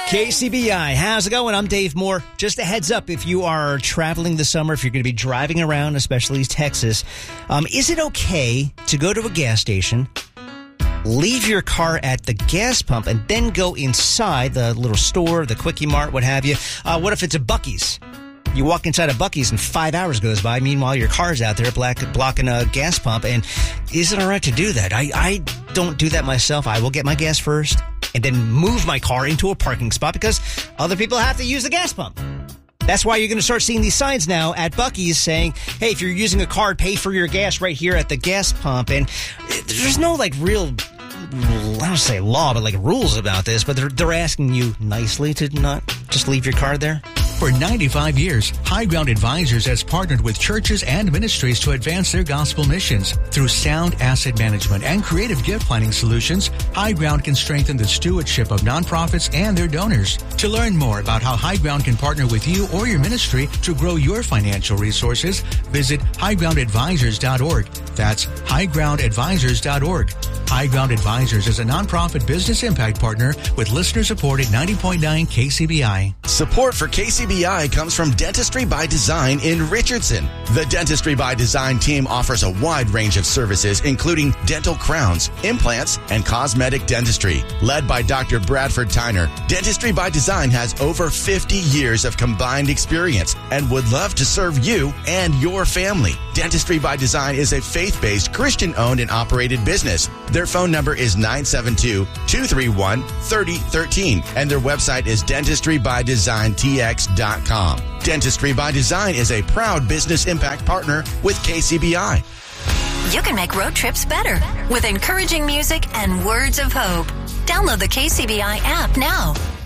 KCBI, how's it going? I'm Dave Moore. Just a heads up, if you are traveling this summer, if you're going to be driving around, especially Texas, is it okay to go to a gas station, leave your car at the gas pump, and then go inside the little store, the Quickie Mart, what have you? What if it's a Buc-ee's? You walk inside a Buc-ee's and 5 hours goes by. Meanwhile, your car's out there blocking a gas pump. And is it all right to do that? I don't do that myself. I will get my gas first and then move my car into a parking spot because other people have to use the gas pump. That's why you're going to start seeing these signs now at Buc-ee's saying, hey, if you're using a card, pay for your gas right here at the gas pump. And there's no real, I don't say law, but rules about this, but they're asking you nicely to not just leave your car there. For 95 years, High Ground Advisors has partnered with churches and ministries to advance their gospel missions. Through sound asset management and creative gift planning solutions, High Ground can strengthen the stewardship of nonprofits and their donors. To learn more about how High Ground can partner with you or your ministry to grow your financial resources, visit highgroundadvisors.org. That's highgroundadvisors.org. High Ground Advisors is a nonprofit business impact partner with listener-supported 90.9 KCBI. Support for KCBI comes from Dentistry by Design in Richardson. The Dentistry by Design team offers a wide range of services, including dental crowns, implants, and cosmetic dentistry. Led by Dr. Bradford Tyner, Dentistry by Design has over 50 years of combined experience and would love to serve you and your family. Dentistry by Design is a faith-based, Christian-owned and operated business. Their phone number is 972-231-3013, and their website is dentistrybydesigntx.com. Dentistry by Design is a proud business impact partner with KCBI. You can make road trips better with encouraging music and words of hope. Download the KCBI app now.